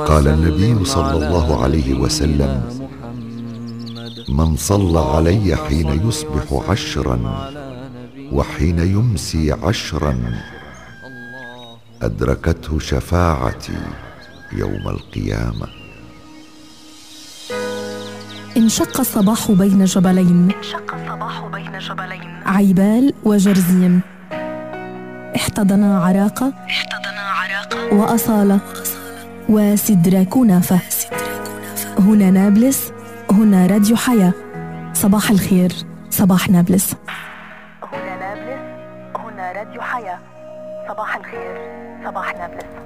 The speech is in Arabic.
قال النبي صلى الله عليه وسلم: من صلى علي حين يصبح 10 وحين يمسي 10 أدركته شفاعتي يوم القيامة. انشق الصباح بين جبلين، عيبال وجرزيم، احتضنا عراقة وأصالة وسدرة كنافة. هنا نابلس، هنا راديو حياة. صباح الخير، صباح نابلس. هنا نابلس، هنا راديو حياة. صباح الخير، صباح نابلس.